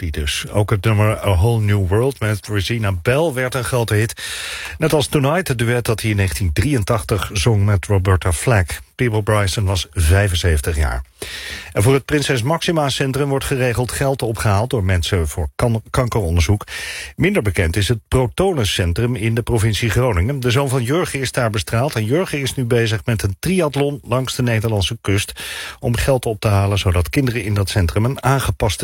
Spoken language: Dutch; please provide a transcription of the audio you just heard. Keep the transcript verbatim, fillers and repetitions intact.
die dus. Ook het nummer A Whole New World met Regina Bell werd een grote hit. Net als Tonight, het duet dat hij in negentien drieëntachtig zong met Roberta Flack. Peabo Bryson was vijfenzeventig jaar. En voor het Prinses Maxima Centrum wordt geregeld geld opgehaald door mensen voor kan- kankeronderzoek. Minder bekend is het Protonus Centrum in de provincie Groningen. De zoon van Jurgen is daar bestraald en Jurgen is nu bezig met een triathlon langs de Nederlandse kust om geld op te halen zodat kinderen in dat centrum een aangepaste